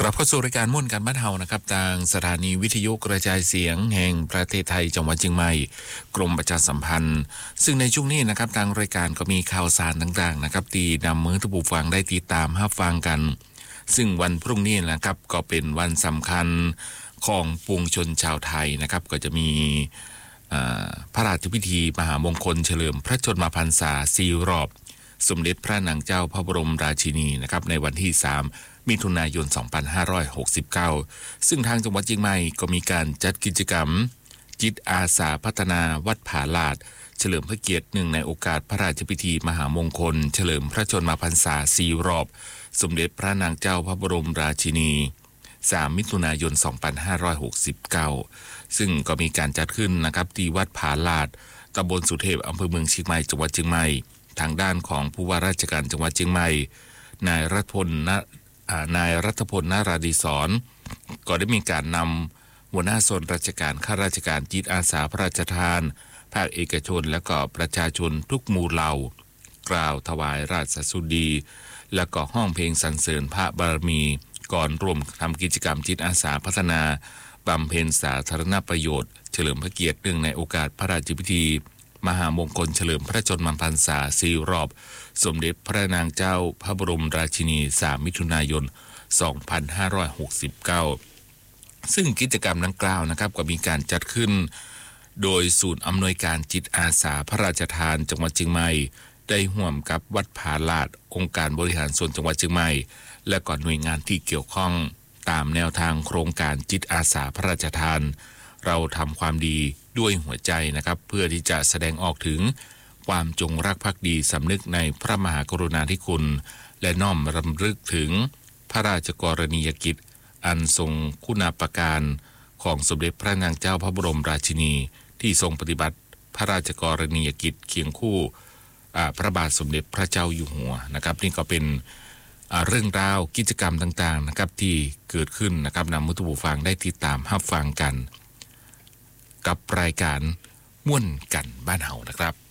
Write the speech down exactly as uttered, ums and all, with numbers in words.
รับเข้าสู่รายการม่วนกันบ้านเฮานะครับทางสถานีวิทยุกระจายเสียงแห่งประเทศไทยจังหวัดเชียงใหม่กรมประชาสัมพันธ์ซึ่งในช่วงนี้นะครับทางรายการก็มีข่าวสารต่างๆนะครับที่นำมือทุกผู้ฟังได้ติดตามรับฟังกันซึ่งวันพรุ่งนี้นะครับก็เป็นวันสำคัญของปวงชนชาวไทยนะครับก็จะมีพระราชพิธีมหามงคลเฉลิมพระชนมพรรษาสี่รอบสมเด็จพระนางเจ้าพระบรมราชินีนะครับในวันที่สามมิถุนายนสองพันห้าร้อยหกสิบเก้าซึ่งทางจังหวัดเชียงใหม่ก็มีการจัดกิจกรรมจิตอาสาพัฒนาวัดผาลาดเฉลิมพระเกียรติหนึ่งในโอกาสพระราชพิธีมหามงคลเฉลิมพระชนมพรรษาสี่รอบสมเด็จพระนางเจ้าพระบรมราชินีสามมิถุนายนสองพันห้าร้อยหกสิบเก้าซึ่งก็มีการจัดขึ้นนะครับที่วัดผาลาดตำบลสุเทพอำเภอเมืองเชียงใหม่จังหวัดเชียงใหม่ทางด้านของผู้ว่าราชการจังหวัดเชียงใหม่นายรัฐพลนายรัฐพลนาราดีศรก็ได้มีการนำหัวหน้าส่วนราชการข้าราชการจิตอาสาพระราชทานภาคเอกชนและก็ประชาชนทุกหมู่เหล่ากล่าวถวายราชสุดีและก็ห้องเพลงสรรเสริญพระบารมีก่อนร่วมทำกิจกรรมจิตอาสาพัฒนาบำเพ็ญสาธารณประโยชน์เฉลิมพระเกียรติเนื่องในโอกาสพระราชพิธีมหามงคลเฉลิมพระชนมพรรษาสี่รอบสมเด็จพระนางเจ้าพระบรมราชินีสามมิถุนายนสองพันห้าร้อยหกสิบเก้าซึ่งกิจกรรมดังกล่าวนะครับก็มีการจัดขึ้นโดยศูนย์อำนวยการจิตอาสาพระราชทานจังหวัดเชียงใหม่ได้ร่วมกับวัดผาลาดองค์การบริหารส่วนจังหวัดเชียงใหม่และก็หน่วยงานที่เกี่ยวข้องตามแนวทางโครงการจิตอาสาพระราชทานเราทำความดีด้วยหัวใจนะครับเพื่อที่จะแสดงออกถึงความจงรักภักดีสำนึกในพระมหากรุณาธิคุณและน้อมรำลึกถึงพระราชกรณียกิจอันทรงคุณาภการของสมเด็จพระนางเจ้าพระบรมราชินีที่ทรงปฏิบัติพระราชกรณียกิจเคียงคู่พระบาทสมเด็จพระเจ้าอยู่หัวนะครับนี่ก็เป็นเรื่องราวกิจกรรมต่างๆนะครับที่เกิดขึ้นนะครับนำมุทุบูฟังได้ติดตามรับฟังกันกับรายการม่วนกันบ้านเฮานะครับ